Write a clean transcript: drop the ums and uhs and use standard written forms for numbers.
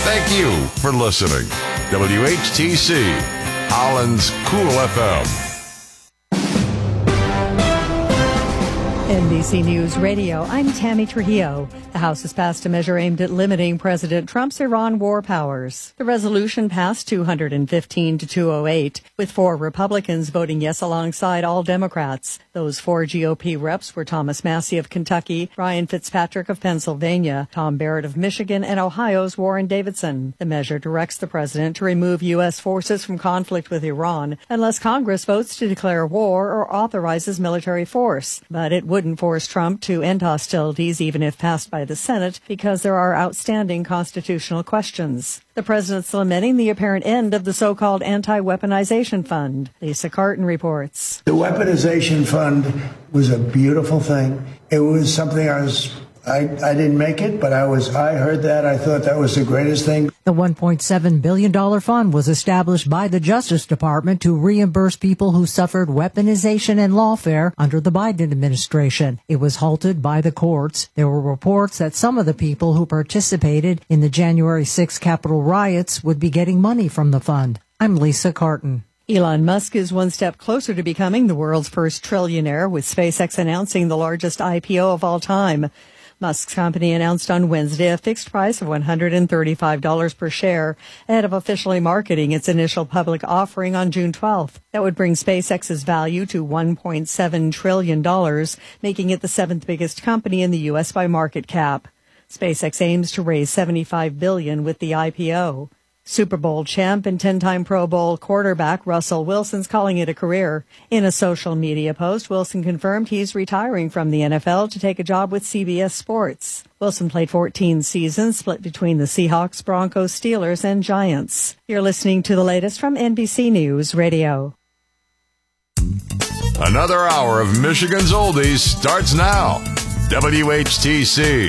Thank you for listening. WHTC, Holland's Cool FM. NBC News Radio, I'm Tammy Trujillo. The House has passed a measure aimed at limiting President Trump's Iran war powers. The resolution passed 215 to 208, with 4 Republicans voting yes alongside all Democrats. Those 4 GOP reps were Thomas Massie of Kentucky, Ryan Fitzpatrick of Pennsylvania, Tom Barrett of Michigan, and Ohio's Warren Davidson. The measure directs the president to remove U.S. forces from conflict with Iran unless Congress votes to declare war or authorizes military force. But it wouldn't force Trump to end hostilities even if passed by the Senate because there are outstanding constitutional questions. The president's lamenting the apparent end of the so-called anti-weaponization fund. Lisa Carton reports. The weaponization fund was a beautiful thing. It was something I didn't make it, but I heard that. I thought that was the greatest thing. The $1.7 billion fund was established by the Justice Department to reimburse people who suffered weaponization and lawfare under the Biden administration. It was halted by the courts. There were reports that some of the people who participated in the January 6 Capitol riots would be getting money from the fund. I'm Lisa Carton. Elon Musk is one step closer to becoming the world's first trillionaire, with SpaceX announcing the largest IPO of all time. Musk's company announced on Wednesday a fixed price of $135 per share ahead of officially marketing its initial public offering on June 12th. That would bring SpaceX's value to $1.7 trillion, making it the 7th biggest company in the U.S. by market cap. SpaceX aims to raise $75 billion with the IPO. Super Bowl champ and 10-time Pro Bowl quarterback Russell Wilson's calling it a career. In a social media post, Wilson confirmed he's retiring from the NFL to take a job with CBS Sports. Wilson played 14 seasons, split between the Seahawks, Broncos, Steelers, and Giants. You're listening to the latest from NBC News Radio. Another hour of Michigan's Oldies starts now. WHTC,